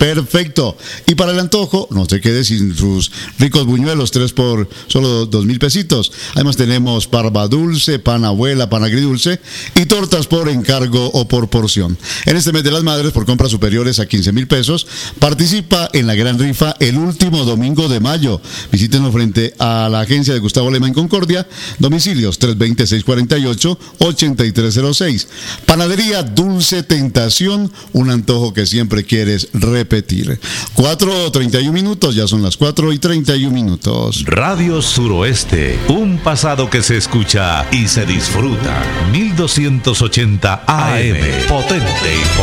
perfecto. Y para el antojo, no se quede sin sus ricos buñuelos, 3 por solo 2,000 pesitos. Además tenemos parva dulce, pan abuela, pan agridulce y tortas por encargo o por porción. En este mes de las madres, por compras superiores a 15,000 pesos, participa en la gran rifa el último domingo de mayo. Visítenos frente a la agencia de Gustavo Lema en Concordia, domicilios 320-648-8306. Panadería Dulce Tentación, un antojo que siempre quieres repetir. 4:31 minutos, ya son las 4:31 minutos. Radio Suroeste, un pasado que se escucha y se disfruta. 1280 AM, potente y